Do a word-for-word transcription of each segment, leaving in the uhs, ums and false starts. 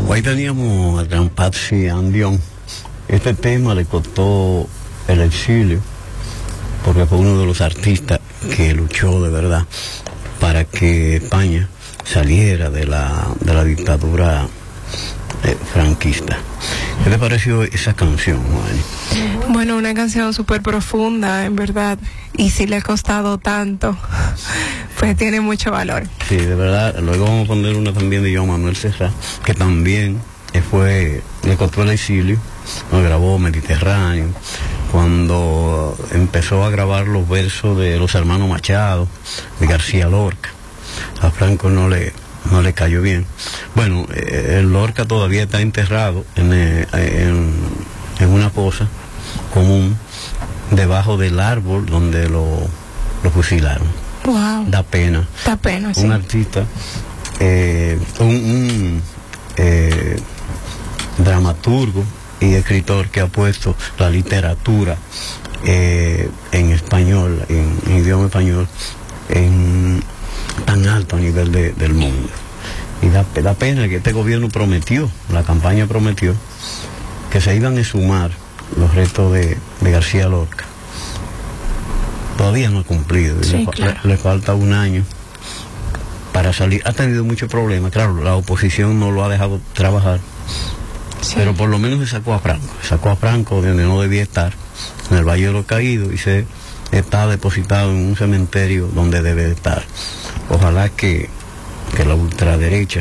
Ahí teníamos al gran Patsy Andión. Este tema le costó el exilio, porque fue uno de los artistas que luchó de verdad para que España saliera de la, de la dictadura eh, franquista. ¿Qué te pareció esa canción, Juan? Bueno, una canción súper profunda, en verdad, y si le ha costado tanto, pues tiene mucho valor. Sí, de verdad. Luego vamos a poner una también de Joan Manuel Serrat, que también fue, le costó el exilio, nos grabó Mediterráneo, cuando empezó a grabar los versos de los hermanos Machado, de García Lorca. A Franco no le no le cayó bien. Bueno, eh, el Lorca todavía está enterrado en, eh, en, en una fosa común debajo del árbol donde lo, lo fusilaron. Wow. Da pena. Da pena, sí. Un artista, eh, un, un eh, dramaturgo y escritor que ha puesto la literatura eh, en español, en, en idioma español, en tan alto a nivel de, del mundo. Y da, da pena que este gobierno prometió, la campaña prometió, que se iban a sumar los restos de, de García Lorca. Todavía no ha cumplido. Sí, le, claro. le, le falta un año para salir. Ha tenido muchos problemas, claro, la oposición no lo ha dejado trabajar. Sí. Pero por lo menos se sacó a Franco, sacó a Franco donde no debía estar, en el Valle de los Caídos, y se está depositado en un cementerio donde debe estar. Ojalá que, que la ultraderecha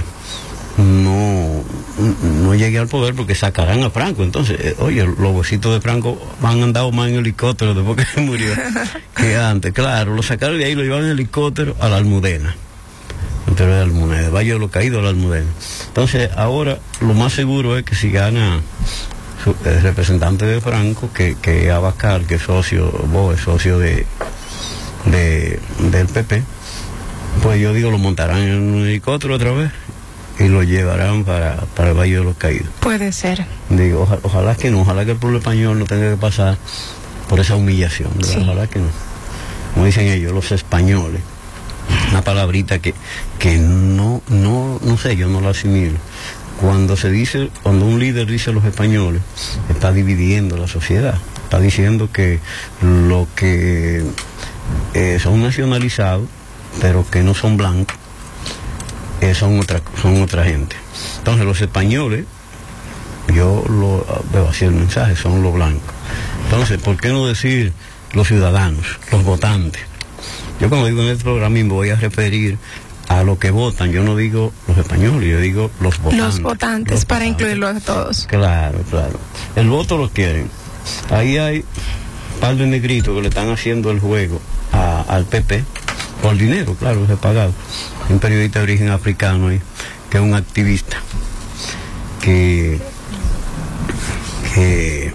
no, no llegue al poder, porque sacarán a Franco. Entonces, eh, oye, los huesitos de Franco han andado más en helicóptero después que murió que antes. Claro, lo sacaron de ahí, lo llevaron en helicóptero a la Almudena. Pero de Almudena, de Valle de los Caídos a la Almudena. Entonces, ahora lo más seguro es que si gana su, el representante de Franco, que, que Abascal, que es socio, vos es socio de, de del P P, pues yo digo, lo montarán en un helicóptero otra vez y lo llevarán para, para el Valle de los Caídos. Puede ser. Digo, ojalá, ojalá que no, ojalá que el pueblo español no tenga que pasar por esa humillación. Sí. Ojalá que no. Como dicen ellos, los españoles. Una palabrita que, que no, no, no sé, yo no la asimilo. Cuando se dice, cuando un líder dice los españoles, está dividiendo la sociedad. Está diciendo que lo que eh, son nacionalizados, pero que no son blancos, eh, son otra, son otra gente. Entonces los españoles, yo lo veo así el mensaje, son los blancos. Entonces, ¿por qué no decir los ciudadanos, los votantes? Yo cuando digo en este programa me voy a referir a lo que votan. Yo no digo los españoles, yo digo los votantes. Los votantes, los para votantes. Incluirlos a todos. Claro, claro. El voto lo quieren. Ahí hay un par de negritos que le están haciendo el juego a, al P P, por dinero, claro, es pagado. Un periodista de origen africano ahí, que es un activista, que, que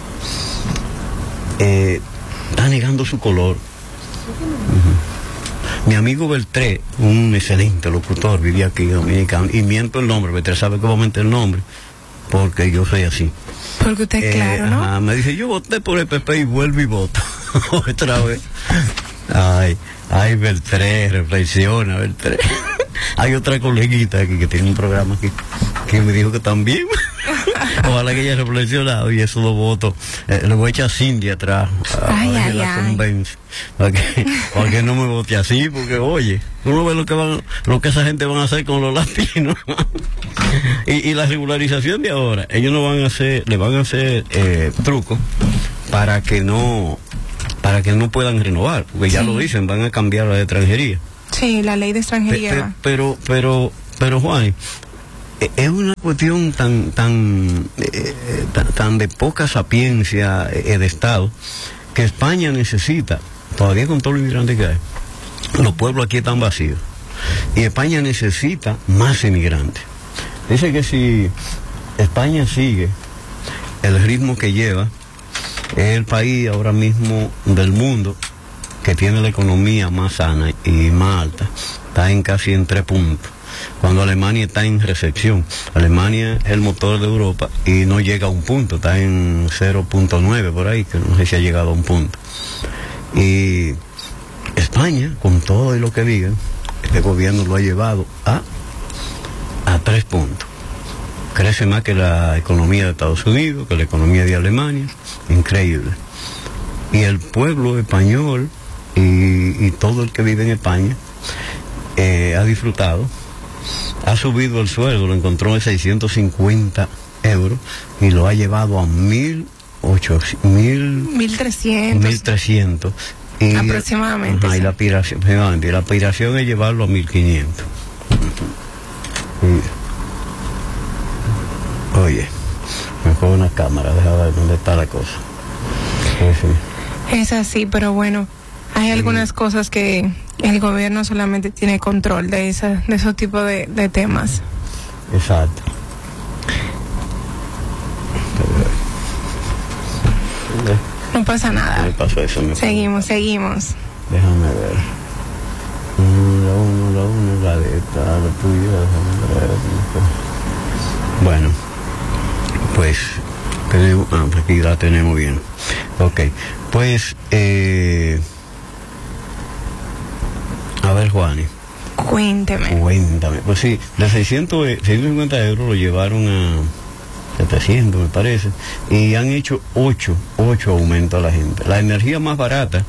eh, está negando su color. Uh-huh. Mi amigo Beltré, un excelente locutor, vivía aquí en Dominicano, y miento el nombre, Beltré sabe que voy a mentir el nombre, porque yo soy así. Porque usted es eh, claro, ¿no? Ajá, me dice, yo voté por el P P y vuelvo y voto. Otra vez. Ay, ay, Beltré, reflexiona, Beltré. Hay otra coleguita aquí que tiene un programa aquí, que me dijo que también. Ojalá que ella haya reflexionado y eso lo voto. Eh, le voy a echar a Cindy atrás. A, ay, a ver ay, si la ay. convence. Para que, para que no me vote así, porque oye, uno ve lo que van, lo que esa gente van a hacer con los latinos. y, y la regularización de ahora, ellos no van a hacer, le van a hacer eh, trucos para que no, para que no puedan renovar, porque ya sí. Lo dicen, van a cambiar la de extranjería. Sí, la ley de extranjería. Pe, pe, pero, pero, pero Juan, es una cuestión tan tan, eh, tan tan de poca sapiencia eh, de Estado, que España necesita, todavía con todos los inmigrantes que hay, los pueblos aquí están vacíos, y España necesita más inmigrantes. Dice que si España sigue el ritmo que lleva, es el país ahora mismo del mundo que tiene la economía más sana y más alta, está en casi en tres puntos. Cuando Alemania está en recesión, Alemania es el motor de Europa y no llega a un punto, está en cero punto nueve por ahí, que no sé si ha llegado a un punto. Y España, con todo y lo que digan, este gobierno lo ha llevado a, a tres puntos. crece más que la economía de Estados Unidos, que la economía de Alemania, increíble. Y el pueblo español y, y todo el que vive en España eh, ha disfrutado, ha subido el sueldo, lo encontró en seiscientos cincuenta euros y lo ha llevado a mil ochocientos, mil trescientos. Y, aproximadamente. Ajá, sí. Y la aspiración, y la aspiración es llevarlo a mil quinientos. Y, oye, mejor una cámara, deja ver dónde está la cosa. Sí, sí. Es así, pero bueno, hay algunas cosas que el gobierno solamente tiene control de, esa, de esos tipos de, de temas. Exacto. No pasa nada. ¿Qué pasó eso? Me seguimos, pasó. seguimos. Déjame ver. La uno, la uno, la de esta, la tuya, déjame ver. Bueno, pues tenemos, ah, aquí la tenemos bien. Ok, pues, eh, a ver, Juani. Cuénteme. Cuéntame. Pues sí, de seiscientos, seiscientos cincuenta euros lo llevaron a setecientos, me parece, y han hecho ocho, ocho aumentos a la gente. La energía más barata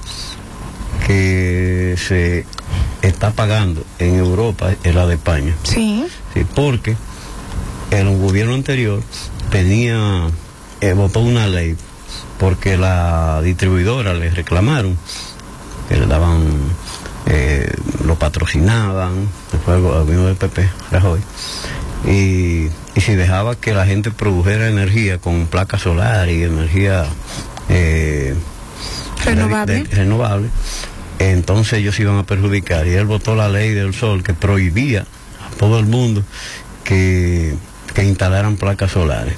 que se está pagando en Europa es la de España. Sí. Sí, porque el gobierno anterior tenía, eh, votó una ley, porque la distribuidora le reclamaron, que le daban, eh, lo patrocinaban, después el gobierno del P P, Rajoy, y, y si dejaba que la gente produjera energía con placas solares y energía eh, renovable. De, de, renovable, entonces ellos iban a perjudicar, y él votó la ley del sol que prohibía a todo el mundo que, que instalaran placas solares,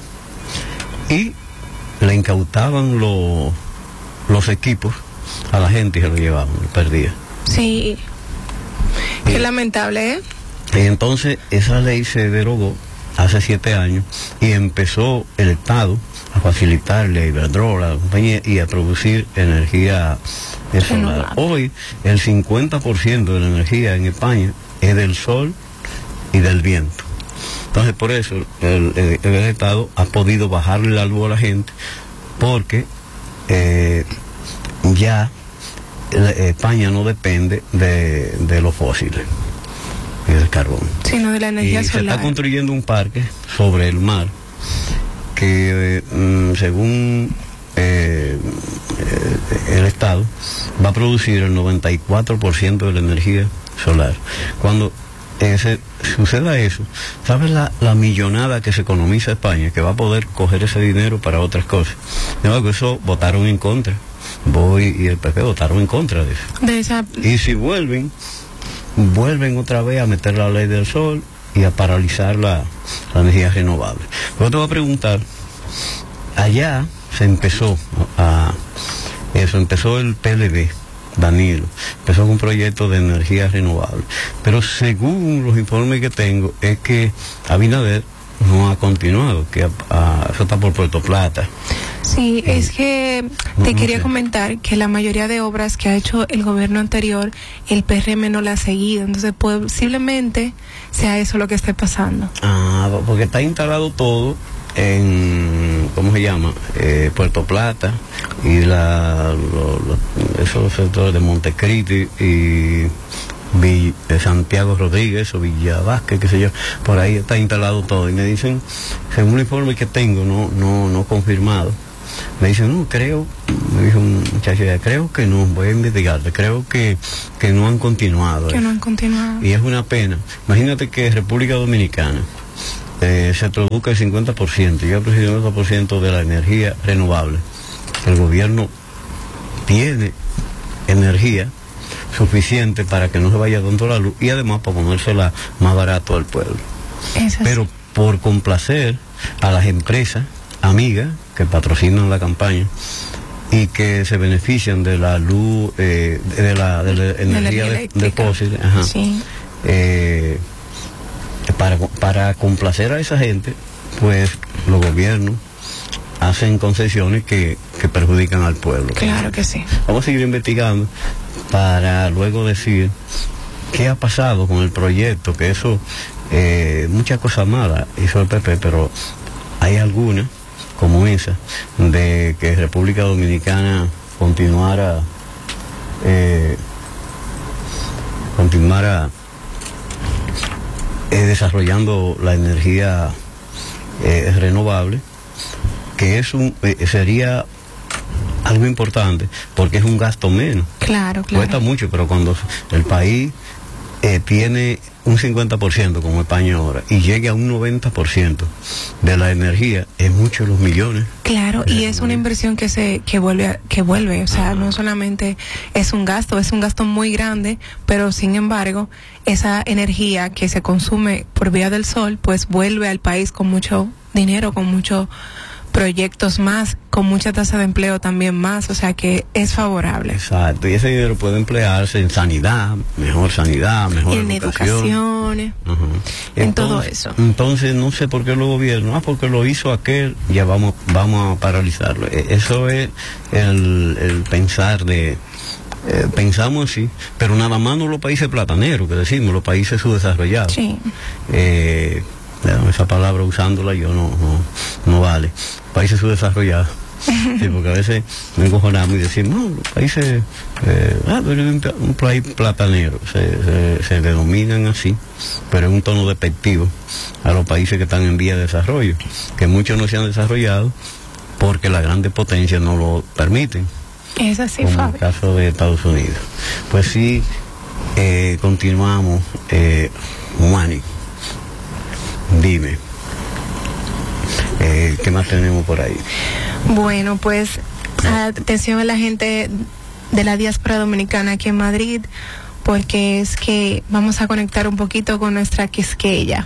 y le incautaban lo, los equipos a la gente y se lo llevaban, lo perdía. Sí, qué lamentable, ¿eh? Y entonces esa ley se derogó hace siete años y empezó el Estado a facilitarle a Iberdrola, a la compañía, y a producir energía solar. Hoy el cincuenta por ciento de la energía en España es del sol y del viento. Entonces por eso el, el, el Estado ha podido bajarle la luz a la gente, porque eh, ya España no depende de, de los fósiles y del carbón, sino de la energía y solar. Se está construyendo un parque sobre el mar que eh, según eh, eh, el Estado va a producir el noventa y cuatro por ciento de la energía solar. Cuando ese, suceda eso, ¿sabes la, la millonada que se economiza España, que va a poder coger ese dinero para otras cosas? No, eso votaron en contra. Voy y el P P votaron en contra de eso. De esa... Y si vuelven, vuelven otra vez a meter la ley del sol y a paralizar la, la energía renovable. Yo te voy a preguntar, allá se empezó a, eso, empezó el P L D, Danilo, empezó con un proyecto de energía renovable, pero según los informes que tengo, es que Abinader no ha continuado, que a, a, eso está por Puerto Plata. Sí, es que te no, quería no sé. comentar que la mayoría de obras que ha hecho el gobierno anterior, el P R M no la ha seguido, entonces posiblemente sea eso lo que esté pasando. Ah, porque está instalado todo en, ¿cómo se llama? Eh, Puerto Plata y la, lo, lo, esos sectores de Montecristi y Vill, de Santiago Rodríguez o Villa Vázquez, qué sé yo, por ahí está instalado todo, y me dicen, según el informe que tengo, no, no, no confirmado, me dicen, no, creo, me dijo un muchacho, creo que no, voy a investigar, creo que, que no han continuado. Que eso. no han continuado. Y es una pena. Imagínate que República Dominicana eh, se produzca el cincuenta por ciento, ya el cincuenta por ciento de la energía renovable. El gobierno tiene energía suficiente para que no se vaya tanto la luz y además para ponérsela más barato al pueblo. Pero por complacer a las empresas amigas que patrocinan la campaña y que se benefician de la luz, eh, de, la, de la energía de, de fósiles, ajá. Sí. Eh, para, para complacer a esa gente, pues los gobiernos hacen concesiones que, que perjudican al pueblo. Claro que sí. Vamos a seguir investigando para luego decir qué ha pasado con el proyecto, que eso eh, muchas cosas malas hizo el P P, pero hay algunas, como esa, de que República Dominicana continuara, eh, continuara eh, desarrollando la energía eh, renovable, que es un, eh, sería algo importante, porque es un gasto menos. Claro, claro. Cuesta mucho, pero cuando el país eh, tiene un cincuenta por ciento como España ahora y llegue a un noventa por ciento de la energía, es mucho los millones. Claro, y es una inversión que se que vuelve a- que vuelve, o sea, Ajá. no solamente es un gasto, es un gasto muy grande, pero sin embargo, esa energía que se consume por vía del sol, pues vuelve al país con mucho dinero, con muchos proyectos más, con mucha tasa de empleo también más, o sea que es favorable. Exacto, y ese dinero puede emplearse en sanidad, mejor sanidad, mejor En educación. educación, Ajá. en todo eso. Entonces, no sé por qué los gobiernos, ah, porque lo hizo aquel, ya vamos vamos a paralizarlo. E- Eso es el, el pensar de, eh, pensamos así, pero nada más no los países plataneros, que decimos, los países subdesarrollados. sí. Eh, bueno, esa palabra usándola yo no, no, no vale. Países subdesarrollados. Sí, porque a veces me encojonamos y decimos, no, los países, eh, ah, pero es un, pa- un país platanero, se, se, se denominan así, pero es un tono despectivo a los países que están en vía de desarrollo, que muchos no se han desarrollado porque las grandes potencias no lo permiten, Es así, como el Fabio. caso de Estados Unidos. Pues sí, eh, continuamos, eh, Juani, dime, eh, ¿qué más tenemos por ahí? Bueno, pues atención a la gente de la diáspora dominicana aquí en Madrid, porque es que vamos a conectar un poquito con nuestra Quisqueya.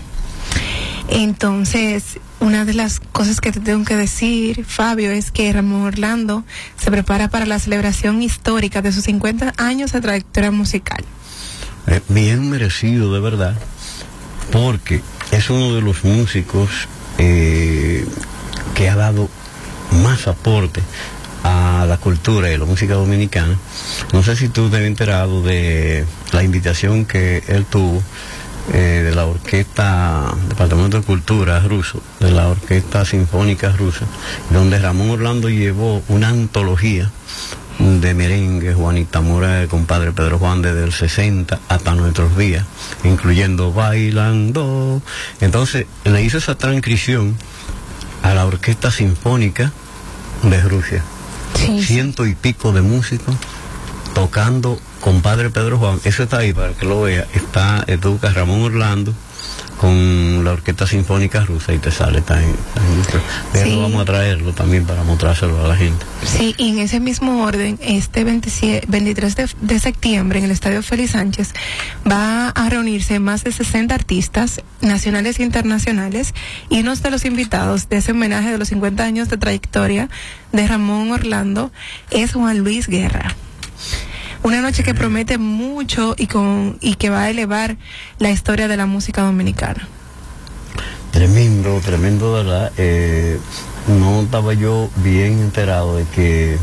Entonces, una de las cosas que te tengo que decir, Fabio, es que Ramón Orlando se prepara para la celebración histórica de sus cincuenta años de trayectoria musical. Eh, bien merecido, de verdad, porque es uno de los músicos eh, que ha dado más aporte a la cultura y la música dominicana. No sé si tú te has enterado de la invitación que él tuvo eh, de la Orquesta Departamento de Cultura ruso, de la Orquesta Sinfónica Rusa, donde Ramón Orlando llevó una antología de merengue, Juanita Mora, el compadre Pedro Juan, desde el sesenta hasta nuestros días, incluyendo Bailando. Entonces le hizo esa transcripción a la Orquesta Sinfónica de Rusia. Sí. Ciento y pico de músicos tocando compadre Pedro Juan. Eso está ahí para que lo vea. Está Educa Ramón Orlando con la Orquesta Sinfónica Rusa y te sale, está en, está en- pero Sí. vamos a traerlo también para mostrárselo a la gente. Sí, y en ese mismo orden, este veintisiete, veintitrés de, de septiembre en el Estadio Félix Sánchez va a reunirse más de sesenta artistas nacionales e internacionales, y uno de los invitados de ese homenaje de los cincuenta años de trayectoria de Ramón Orlando es Juan Luis Guerra. Una noche que promete mucho y con y que va a elevar la historia de la música dominicana. Tremendo, tremendo, de verdad. Eh, no estaba yo bien enterado de que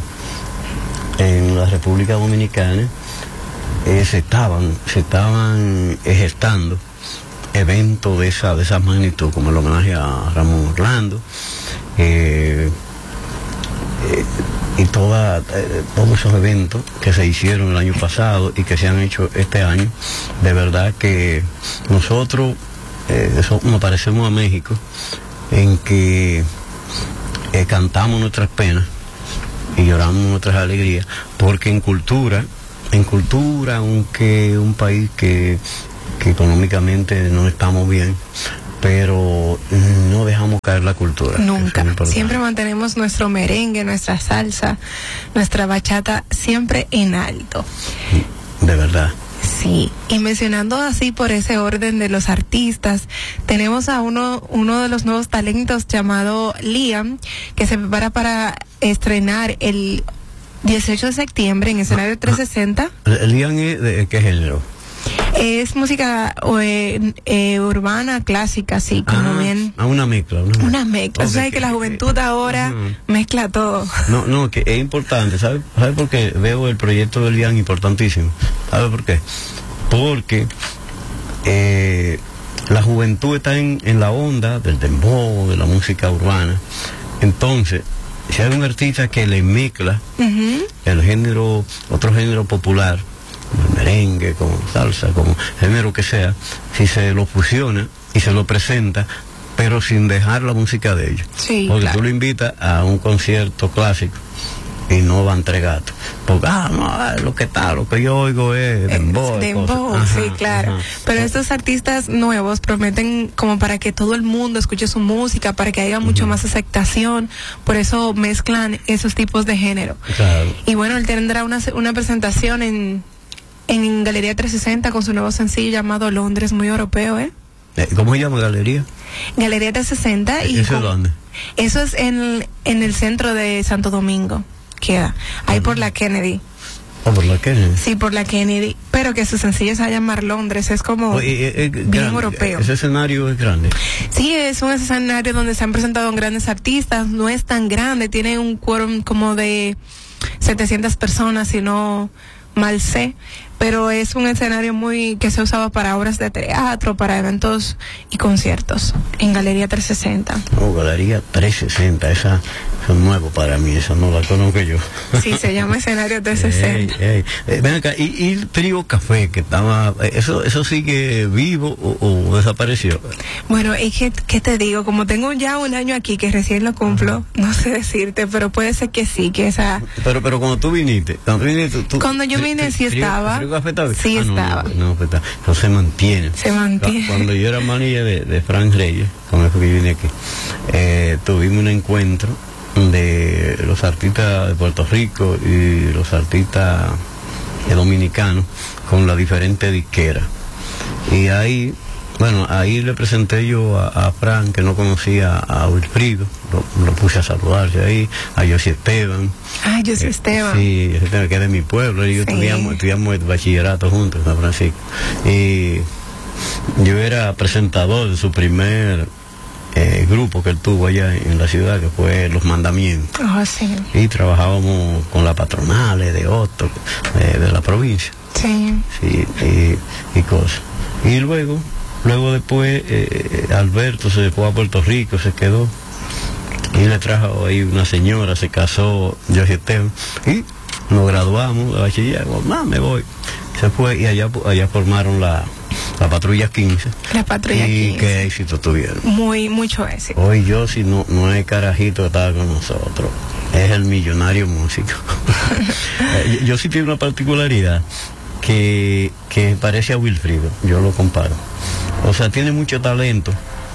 en la República Dominicana eh, se estaban, se estaban eh, gestando eventos de esa, de esa magnitud, como el homenaje a Ramón Orlando, eh, eh, y toda, eh, todos esos eventos que se hicieron el año pasado y que se han hecho este año. De verdad que nosotros eh, eso, nos parecemos a México, en que eh, cantamos nuestras penas y lloramos nuestras alegrías, porque en cultura, en cultura, aunque un país que, que económicamente no estamos bien, pero no dejamos caer la cultura. Nunca. Eso es importante. Siempre mantenemos nuestro merengue, nuestra salsa, nuestra bachata siempre en alto. De verdad. Sí, y mencionando así por ese orden de los artistas, tenemos a uno, uno de los nuevos talentos llamado Liam, que se prepara para estrenar el dieciocho de septiembre en escenario trescientos sesenta. ¿El Liam es de qué género? Es música eh, eh, urbana, clásica, sí, como Ah, bien. ah, una mezcla. Una mezcla. Una mezcla. O sea, Ok, que la ok. juventud ahora Ujú. mezcla todo. No, no, que es importante, ¿sabe? ¿Sabe por qué veo el proyecto de Liam importantísimo? ¿Sabe por qué? Porque eh, la juventud está en, en la onda del dembow, de la música urbana. Entonces, si hay un artista que le mezcla uh-huh. el género, otro género popular, como el merengue, como salsa, como género que sea, si se lo fusiona y se lo presenta, pero sin dejar la música de ellos. Sí, porque claro. tú lo invitas a un concierto clásico y no van tres gatos. Porque, ah, no, lo que está, lo que yo oigo es dembow. Eh, dembow, sí, claro. Ajá. Pero estos artistas nuevos prometen como para que todo el mundo escuche su música, para que haya mucho uh-huh. más aceptación. Por eso mezclan esos tipos de género. Claro. Y bueno, él tendrá una, una presentación en, en Galería trescientos sesenta con su nuevo sencillo llamado Londres, muy europeo, ¿eh? ¿Cómo se llama Galería? Galería trescientos sesenta. Y ¿Eso es dónde? Eso es en, en el centro de Santo Domingo. Queda ahí uh-huh. por la Kennedy. ¿O por la Kennedy? Sí, por la Kennedy, pero que su sencillo se va a llamar Londres, es como Oye, es, es bien grande, europeo. Ese escenario es grande. Sí, es un escenario donde se han presentado grandes artistas, no es tan grande, tiene un quórum como de setecientas personas, si no mal sé, pero es un escenario muy que se usaba para obras de teatro, para eventos y conciertos en Galería trescientos sesenta. Oh, Galería trescientos sesenta, esa es nuevo para mí, esa no la conozco yo. Sí, se llama escenario trescientos sesenta. Ey, ey. Eh, ven acá, y, y el Trío Café que estaba, eso eso sigue vivo o, o desapareció. Bueno, es que, ¿qué te digo? Como tengo ya un año aquí que recién lo cumplo, uh-huh. no sé decirte, pero puede ser que sí, que esa. Pero pero cuando tú viniste, cuando, viniste, tú, cuando yo vine sí estaba. ¿Trío Café estaba? Sí ah, no, estaba. No, no, no, no se mantiene. Se mantiene. Cuando yo era manager de, de Frank Reyes, con eso que yo vine aquí, eh, tuvimos un encuentro de los artistas de Puerto Rico y los artistas eh, dominicanos con las diferentes disqueras. Y ahí, bueno, ahí le presenté yo a, a Frank, que no conocía a Wilfrido, lo, lo puse a saludarse ahí, a José Esteban. Ah, José eh, Esteban. Sí, José Esteban, que es de mi pueblo, y yo sí. estudiamos, estudiamos el bachillerato juntos en San Francisco. Y yo era presentador de su primer Eh, grupo que él tuvo allá en la ciudad, que fue Los Mandamientos. Oh, sí. Y trabajábamos con las patronales de Otto, eh, de la provincia. Sí. Sí, y, y cosas. Y luego, luego después, eh, Alberto se fue a Puerto Rico, se quedó. Y le trajo ahí una señora, se casó, José Esteban, y nos graduamos de bachiller. No, me voy. Se fue y allá, allá formaron la La patrulla quince. La patrulla y quince. qué éxito tuvieron. Muy, mucho éxito. Hoy yo, si no, no es carajito que estaba con nosotros, es el millonario músico. yo, yo sí tengo una particularidad que, que parece a Wilfrido, yo lo comparo. O sea, tiene mucho talento,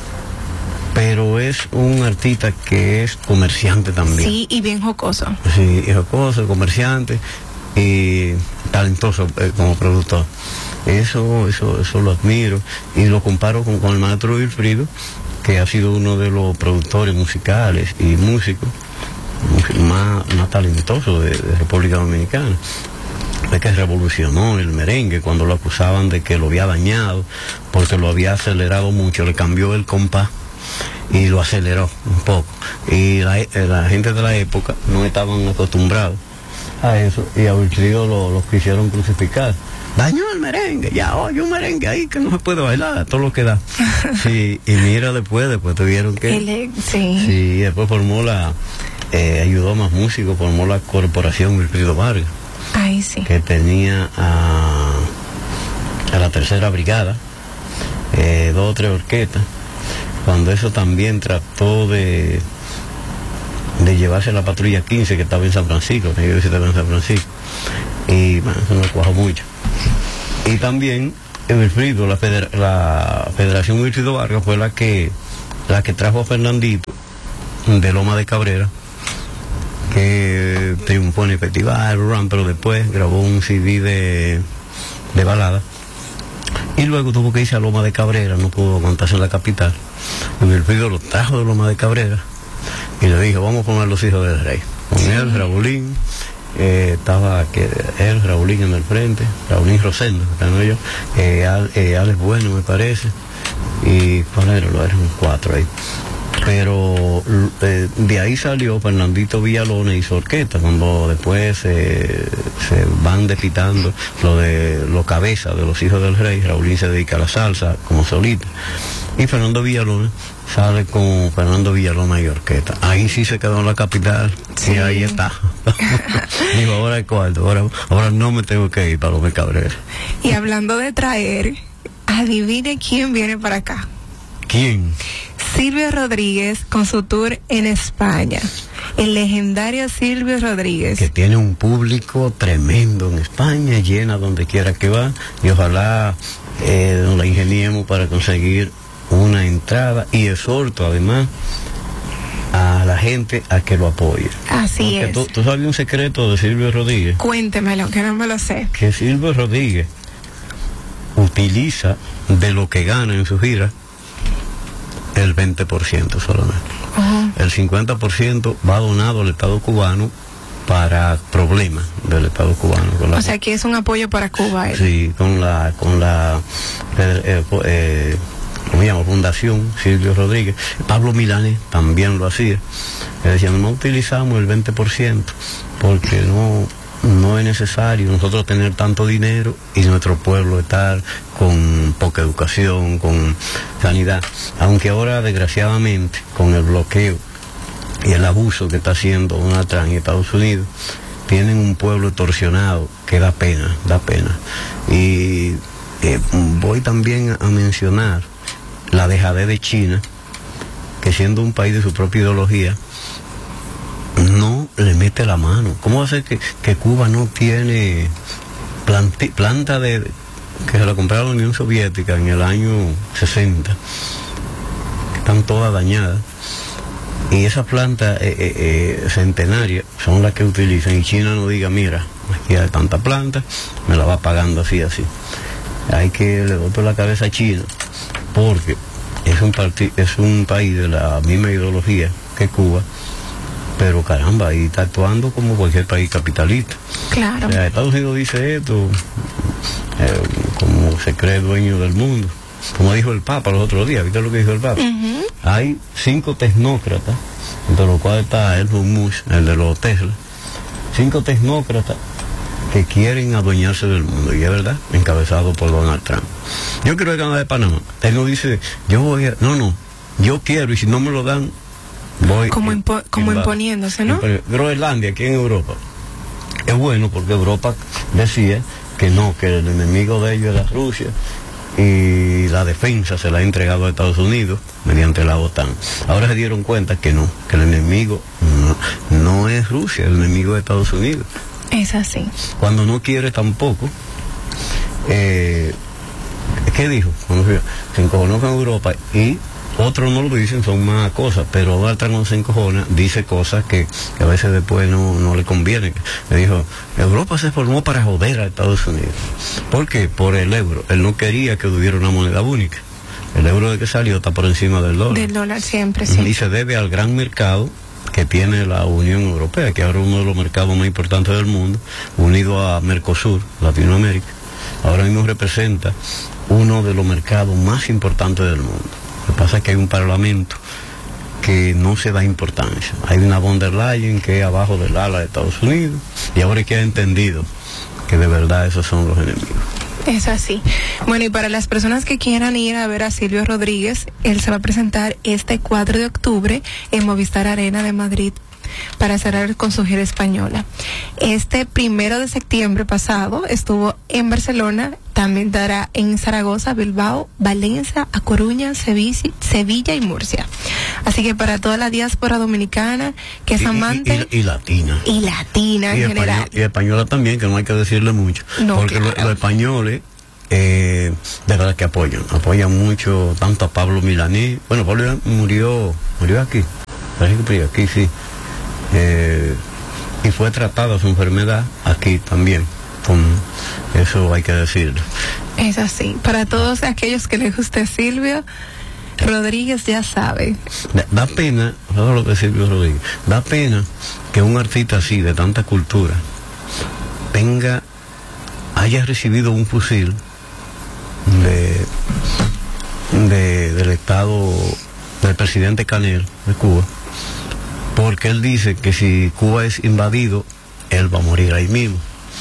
pero es un artista que es comerciante también. Sí, y bien jocoso. Sí, y jocoso, comerciante y talentoso eh, como productor. Eso, eso, eso lo admiro y lo comparo con, con el maestro Wilfrido, que ha sido uno de los productores musicales y músicos más, más talentosos de, de República Dominicana. Es que revolucionó el merengue cuando lo acusaban de que lo había dañado porque lo había acelerado mucho, le cambió el compás y lo aceleró un poco. Y la, la gente de la época no estaban acostumbrados a eso y a Wilfrido lo, lo quisieron crucificar. Dañó el merengue, ya oye un merengue ahí que no se puede bailar, todo lo que da. Sí, y mira después, después tuvieron que... El, sí. Sí, después formó la, eh, ayudó a más músicos, formó la corporación Wilfrido Vargas. Ay, sí. Que tenía a, a la tercera brigada, eh, dos o tres orquestas. Cuando eso también trató de, de llevarse a la patrulla quince que estaba en San Francisco, que yo estaba en San Francisco. Y bueno, eso no cuajó mucho. Y también Wilfrido, la, feder, la Federación Wilfrido Vargas fue la que la que trajo a Fernandito de Loma de Cabrera, que triunfó en el festival, pero después grabó un C D de, de balada. Y luego tuvo que irse a Loma de Cabrera, no pudo aguantarse en la capital. Y Wilfrido lo trajo de Loma de Cabrera y le dijo, vamos a poner Los Hijos del Rey. Con sí. él, Raulín. Eh, estaba que él, Raulín en el frente, Raulín Rosendo, ¿no? Yo, eh, Al, eh, Alex Bueno me parece, y cuál era, lo eran cuatro ahí, pero Pero eh, de ahí salió Fernandito Villalona y su orquesta, cuando después se, se van despitando lo de los cabezas de los hijos del rey. Raulín se dedica a la salsa como solista. Y Fernando Villalona sale con Fernando Villalona y orquesta. Ahí sí se quedó en la capital, sí. Y ahí está. Digo, ahora es cuarto, ahora, ahora no me tengo que ir para López Cabrera. Y hablando de traer, adivine quién viene para acá. ¿Quién? Silvio Rodríguez con su tour en España. El legendario Silvio Rodríguez. Que tiene un público tremendo en España, llena donde quiera que va, y ojalá eh, nos la ingeniemos para conseguir una entrada, y exhorto además a la gente a que lo apoye. Así Porque es. Tú, tú sabes un secreto de Silvio Rodríguez. Cuéntemelo, que no me lo sé. Que Silvio Rodríguez utiliza de lo que gana en su gira el veinte por ciento solamente. Uh-huh. El cincuenta por ciento va donado al Estado cubano para problemas del Estado cubano. O la, sea que es un apoyo para Cuba. ¿eh? Sí, con la con la eh, eh, ¿cómo se llama? Fundación Silvio Rodríguez. Pablo Milanés también lo hacía. Le decían, no utilizamos el veinte por ciento porque no no es necesario nosotros tener tanto dinero y nuestro pueblo estar con poca educación, con sanidad. Aunque ahora, desgraciadamente, con el bloqueo y el abuso que está haciendo Donald Trump en Estados Unidos, tienen un pueblo extorsionado que da pena, da pena. Y eh, voy también a mencionar la dejadez de China, que siendo un país de su propia ideología, no le mete la mano. ¿Cómo va a ser que, que Cuba no tiene planti, planta de que se la compraron la Unión Soviética en el año sesenta, que están todas dañadas? Y esas plantas eh, eh, eh, centenarias son las que utilizan, y China no diga, mira, aquí hay tanta planta, me la va pagando así, así. Hay que le doy por la cabeza a China, porque es un, parti, es un país de la misma ideología que Cuba, pero caramba, ahí está actuando como cualquier país capitalista. Claro. O sea, Estados Unidos dice esto, eh, como se cree dueño del mundo. Como dijo el Papa los otros días, ¿viste lo que dijo el Papa? Uh-huh. Hay cinco tecnócratas, entre los cuales está Elon Musk, el de los Tesla, cinco tecnócratas que quieren adueñarse del mundo, y es verdad, encabezado por Donald Trump. Yo quiero el canal de Panamá. Él no dice, yo voy a... No, no, yo quiero, y si no me lo dan, voy... Como, impo como imponiéndose, ¿no? Groenlandia, aquí en Europa. Es bueno porque Europa decía que no, que el enemigo de ellos era Rusia, y la defensa se la ha entregado a Estados Unidos mediante la OTAN. Ahora se dieron cuenta que no, que el enemigo no, no es Rusia, el enemigo es Estados Unidos. Es así. Cuando no quiere tampoco, eh, ¿qué dijo? Cuando se, se encojonó con Europa, y otros no lo dicen, son más cosas, pero Donald Trump no se encojona, dice cosas que, que a veces después no, no le convienen. Le dijo, Europa se formó para joder a Estados Unidos. ¿Por qué? Por el euro. Él no quería que hubiera una moneda única. El euro de que salió está por encima del dólar. Del dólar siempre, sí. Y se debe al gran mercado que tiene la Unión Europea, que ahora es uno de los mercados más importantes del mundo, unido a Mercosur, Latinoamérica. Ahora mismo representa uno de los mercados más importantes del mundo. Lo que pasa es que hay un parlamento que no se da importancia. Hay una von der Leyen que es abajo del ala de Estados Unidos, y ahora es que ha entendido que de verdad esos son los enemigos. Es así. Bueno, y para las personas que quieran ir a ver a Silvio Rodríguez, él se va a presentar este cuatro de octubre en Movistar Arena de Madrid para cerrar con su gira española. Este primero de septiembre pasado estuvo en Barcelona, también dará en Zaragoza, Bilbao, Valencia, A Coruña, Sevilla, Sevilla y Murcia. Así que para toda la diáspora dominicana que es amante y, y, y latina y latina y en español, general, y española también, que no hay que decirle mucho, no, porque claro. los, los españoles eh, de verdad que apoyan apoyan mucho tanto a Pablo Milanés. Bueno, Pablo murió murió aquí, parece que murió aquí, sí. Eh, y fue tratada su enfermedad aquí también, con eso hay que decirlo. Es así. Para todos aquellos que les guste Silvio Rodríguez, ya sabe. Da, da pena, todo lo que Silvio Rodríguez, da pena que un artista así, de tanta cultura, tenga, haya recibido un fusil de, de del estado del presidente Canel de Cuba, porque él dice que si Cuba es invadido, él va a morir ahí mismo.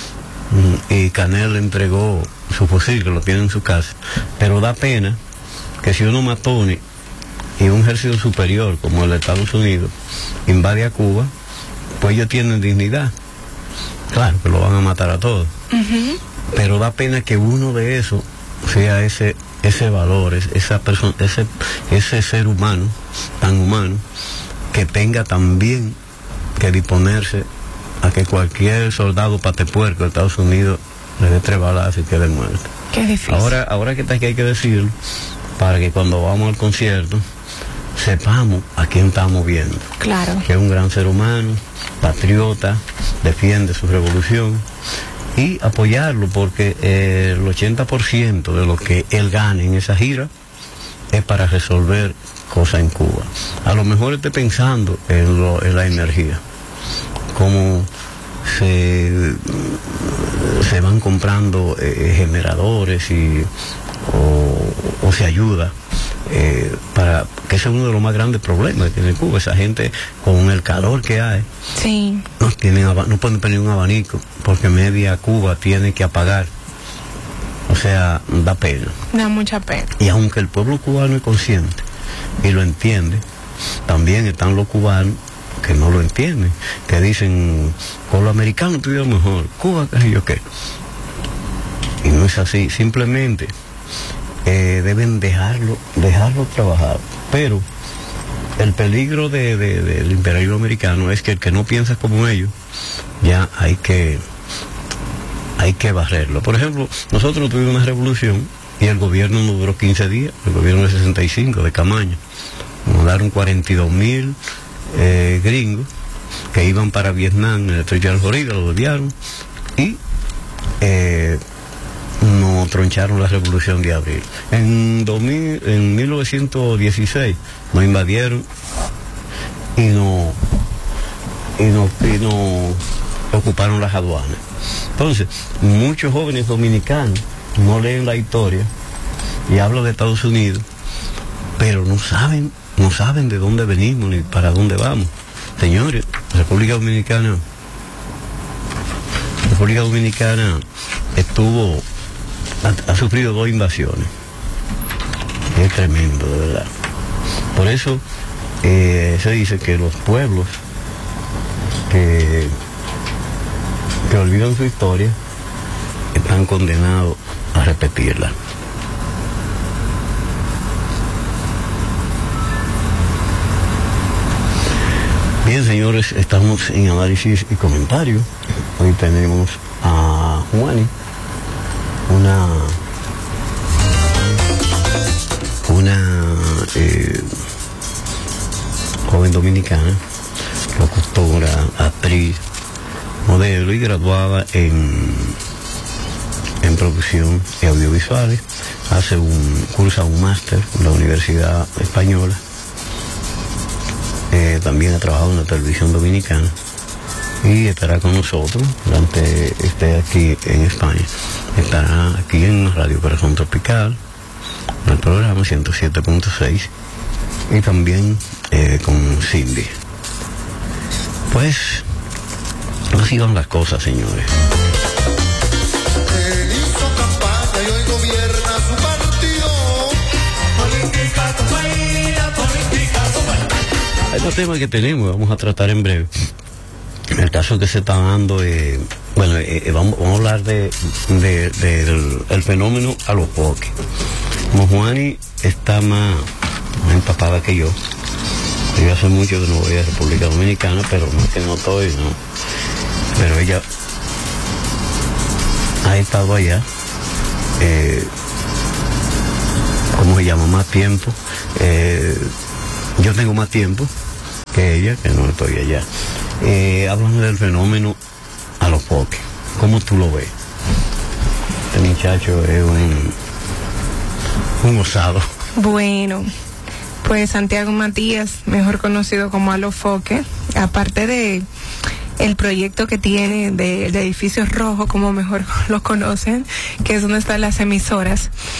Y Canel le entregó su fusil, que lo tiene en su casa. Pero da pena que si uno matones y un ejército superior como el de Estados Unidos invade a Cuba, pues ellos tienen dignidad. Claro que lo van a matar a todos. Uh-huh. Pero da pena que uno de esos sea ese ese valor, esa persona, ese ese ser humano tan humano, que tenga también que disponerse a que cualquier soldado patepuerco de Estados Unidos le dé tres balazos y quede muerto. Qué difícil. Ahora, ahora que está que hay que decirlo, para que cuando vamos al concierto sepamos a quién estamos viendo. Claro. Que es un gran ser humano, patriota, defiende su revolución, y apoyarlo, porque eh, el ochenta por ciento de lo que él gane en esa gira es para resolver cosas en Cuba. A lo mejor esté pensando en, lo, en la energía, cómo se, se van comprando eh, generadores y, o, o se ayuda. Eh, para que ese es uno de los más grandes problemas que tiene Cuba. Esa gente, con el calor que hay, sí, no tienen, no pueden poner un abanico porque media Cuba tiene que apagar. O sea, da pena. Da mucha pena. Y aunque el pueblo cubano es consciente y lo entiende, también están los cubanos que no lo entienden, que dicen, con los americanos tuvieron mejor, Cuba, qué sé yo qué. Y no es así, simplemente Eh, deben dejarlo dejarlo trabajar, pero el peligro de, de, de, del imperialismo americano es que el que no piensa como ellos, ya hay que hay que barrerlo. Por ejemplo, nosotros tuvimos una revolución y el gobierno no duró quince días, el gobierno de sesenta y cinco de Camaño, mandaron cuarenta y dos mil eh, gringos que iban para Vietnam, en el estrecho de la Florida, lo odiaron y eh, no troncharon la revolución de abril. En, dos mil, en mil novecientos dieciséis nos invadieron y no y no, y no ocuparon las aduanas. Entonces, muchos jóvenes dominicanos no leen la historia y hablan de Estados Unidos, pero no saben, no saben de dónde venimos ni para dónde vamos. Señores, República Dominicana, República Dominicana estuvo Ha, ha sufrido dos invasiones. Es tremendo, de verdad. Por eso eh, se dice que los pueblos que, que olvidan su historia están condenados a repetirla. Bien, señores, estamos en análisis y comentario. Hoy tenemos a Juani, una una eh, joven dominicana, locutora, actriz, modelo y graduada en en producción y audiovisuales. Hace un cursa un máster en la Universidad Española. Eh, también ha trabajado en la televisión dominicana y estará con nosotros durante esté aquí en España. Estará aquí en Radio Corazón Tropical, en el programa ciento siete punto seis, y también eh, con Cindy. Pues así van las cosas, señores. Él hizo campaña y hoy gobierna su partido. Política tu país, política tu país. Hay dos temas que tenemos, vamos a tratar en breve. El caso que se está dando, eh, bueno, eh, vamos, vamos a hablar de, de, de del el fenómeno a los foques. Como Juani está más, más empapada que yo, yo hace mucho que no voy a República Dominicana, pero no es que no estoy, no. Pero ella ha estado allá, eh, ¿cómo se llama? Más tiempo. Eh, yo tengo más tiempo que ella, que no estoy allá. Eh, hablando del fenómeno a los foques, ¿cómo tú lo ves? Este muchacho es un, un osado. Bueno, pues Santiago Matías, mejor conocido como Alofoque, aparte de el proyecto que tiene de, de edificios rojos, como mejor los conocen, que es donde están las emisoras,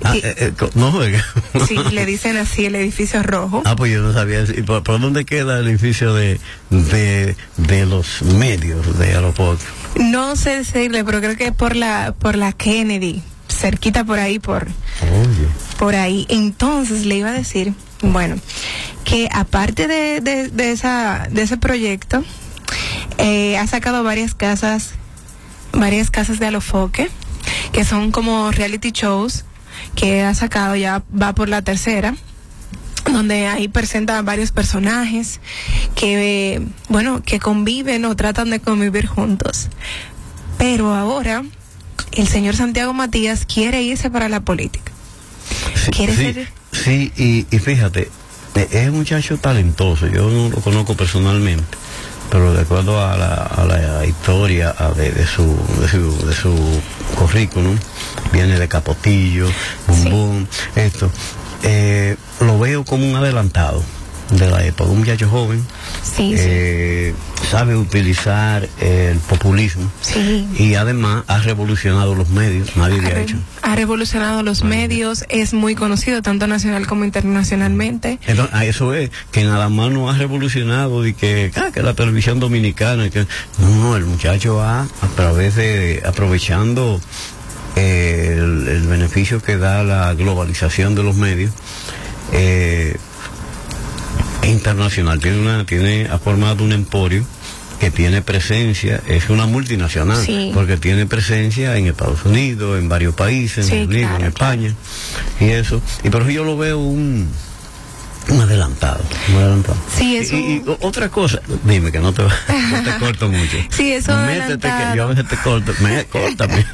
Ah, eh, eh, no juega. Sí, le dicen así el edificio rojo. Ah, pues yo no sabía. ¿Y por, por dónde queda el edificio de, de, de los medios de Aeropuerto? No sé decirle, pero creo que por la, por la Kennedy, cerquita por ahí, por, Oye. por ahí. Entonces le iba a decir, bueno, que aparte de, de, de esa, de ese proyecto, eh, ha sacado varias casas, varias casas de Alofoque, que son como reality shows, que ha sacado, ya va por la tercera, donde ahí presenta varios personajes que, eh, bueno, que conviven o tratan de convivir juntos. Pero ahora el señor Santiago Matías quiere irse para la política. Sí, ¿Quiere sí, ser? sí, y, y fíjate, eh, es un muchacho talentoso, yo no lo conozco personalmente, pero de acuerdo a la, a la historia a de, de, su, de, su, de su currículum, viene de Capotillo, Bum Sí. Bum, esto, eh, lo veo como un adelantado de la época, un muchacho joven, Sí, eh, sabe utilizar el populismo sí. y además ha revolucionado los medios, nadie le ha hecho. Ha revolucionado los medios, es muy conocido tanto nacional como internacionalmente. Entonces, a eso es, que nada más no ha revolucionado y que, ah, que la televisión dominicana, y que, no, el muchacho va a través de, aprovechando eh, el, el beneficio que da la globalización de los medios, eh, internacional, tiene una, tiene, ha formado un emporio que tiene presencia, es una multinacional, Sí. porque tiene presencia en Estados Unidos, en varios países, Sí, en, Unidos, claro, en España, y eso, y por eso yo lo veo un, un adelantado, un adelantado. Sí, es y, y, un- y otra cosa, dime que no te, no te corto mucho. Sí, es un Métete que adelantado. yo a veces te corto, me córtame.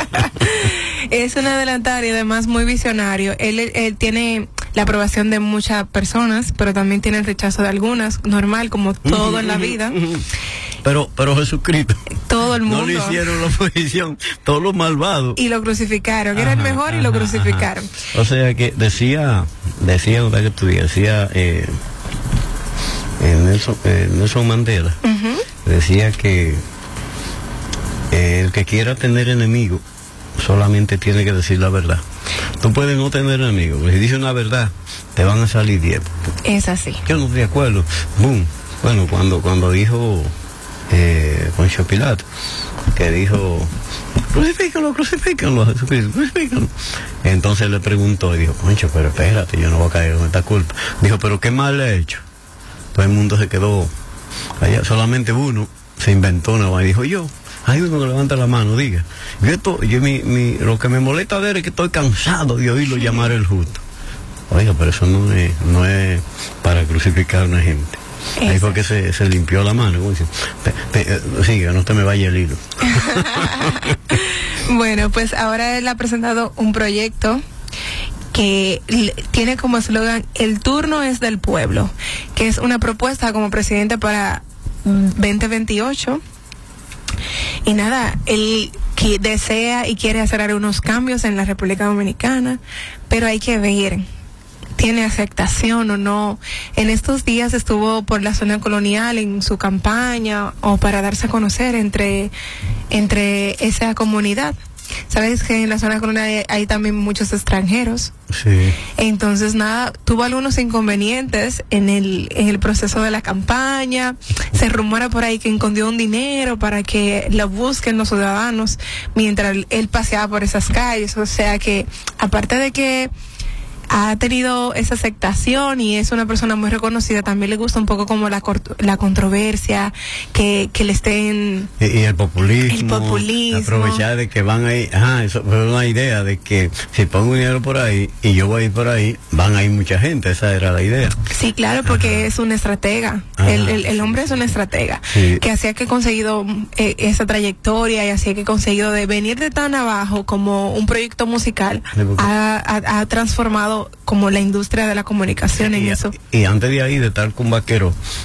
Es un adelantado y además muy visionario. Él, él, él tiene la aprobación de muchas personas, pero también tiene el rechazo de algunas, normal, como todo en la vida. Pero, pero Jesucristo, Todo el mundo. no le hicieron la oposición, todos los malvados. Y lo crucificaron. Era el Ajá, mejor y lo ajá, crucificaron. ajá. O sea que decía, decía, ¿verdad que estudié? Decía eh, eh, Nelson, eh, Nelson Mandela, Ujú. decía que eh, el que quiera tener enemigos solamente tiene que decir la verdad. Tú puedes no tener enemigos, pero si dices una verdad, te van a salir diez. Es así. Yo no estoy de acuerdo. Boom. Bueno, cuando, cuando dijo eh, Poncio Pilato, que dijo, crucifícalo, crucifícalo, Jesucristo, crucifícalo. Entonces le preguntó y dijo, Poncio, pero espérate, yo no voy a caer con esta culpa. Dijo, pero ¿qué mal le he hecho? Todo el mundo se quedó allá, solamente uno se inventó una vaina y dijo, yo. Hay uno que levanta la mano, diga. Yo esto, yo mi, mi, lo que me molesta ver es que estoy cansado de oírlo llamar el justo. Oiga, pero eso no es, no es para crucificar a una gente. Ahí fue que se, se limpió la mano. Como dice, te, te, eh, siga, no te me vaya el hilo. Bueno, pues ahora él ha presentado un proyecto que l- tiene como eslogan el turno es del pueblo, que es una propuesta como presidente para mm, veinte veintiocho. Y nada, él que desea y quiere hacer algunos cambios en la República Dominicana, pero hay que ver, tiene aceptación o no. En estos días estuvo por la zona colonial en su campaña o para darse a conocer entre, entre esa comunidad. Sabes que en la zona colonial hay, hay también muchos extranjeros. Sí. Entonces, nada, tuvo algunos inconvenientes en el, en el proceso de la campaña. Se rumora por ahí que escondió un dinero para que lo busquen los ciudadanos mientras él paseaba por esas calles. O sea que, aparte de que ha tenido esa aceptación y es una persona muy reconocida, también le gusta un poco como la cort- la controversia, que, que le estén... Y, y el populismo. El populismo. Aprovechar de que van ahí. Ajá, eso fue una idea de que si pongo dinero por ahí y yo voy a ir por ahí, van a ir mucha gente. Esa era la idea. Sí, claro, porque Ajá. es un estratega. Ajá, el, el, el sí, hombre es sí. un estratega. Sí. Que hacía que ha conseguido eh, esa trayectoria y hacía que ha conseguido de venir de tan abajo como un proyecto musical, Sí, porque- ha, ha, ha transformado como la industria de la comunicación en y, eso. y antes de ahí, de estar con Vaquero,